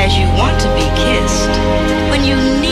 because you want to be kissed, when you need